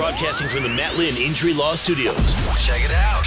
broadcasting from the Matt Lynn Injury Law Studios. Check it out.